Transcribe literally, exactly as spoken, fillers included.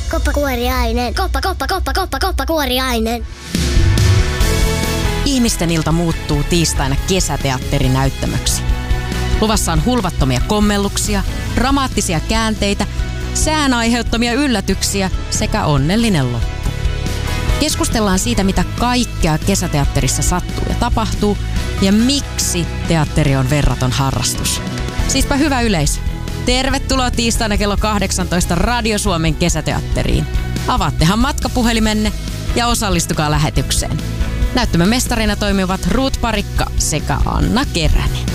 Koppakuoriainen. Koppa, koppa, koppa, koppa, koppakuoriainen. Ihmisten ilta muuttuu tiistaina kesäteatterinäyttämöksi. Luvassa on hulvattomia kommelluksia, dramaattisia käänteitä, sään aiheuttamia yllätyksiä sekä onnellinen loppu. Keskustellaan siitä, mitä kaikkea kesäteatterissa sattuu ja tapahtuu ja miksi teatteri on verraton harrastus. Siispä hyvä yleisö. Tervetuloa tiistaina kello kahdeksantoista Radio Suomen kesäteatteriin. Avaattehan matkapuhelimenne ja osallistukaa lähetykseen. Näyttämön mestarina toimivat Ruut Parikka sekä Anna Keränen.